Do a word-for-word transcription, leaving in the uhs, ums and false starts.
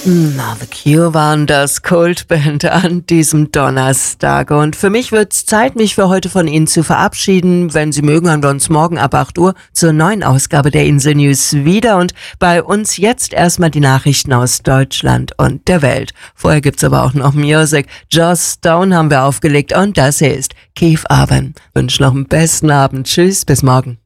Na, The Cure waren das Kultband an diesem Donnerstag. Und für mich wird's Zeit, mich für heute von Ihnen zu verabschieden. Wenn Sie mögen, hören wir uns morgen ab acht Uhr zur neuen Ausgabe der Insel News wieder. Und bei uns jetzt erstmal die Nachrichten aus Deutschland und der Welt. Vorher gibt's aber auch noch Music. Joss Stone haben wir aufgelegt und das hier ist Keith Urban. Wünsche noch einen besten Abend. Tschüss, bis morgen.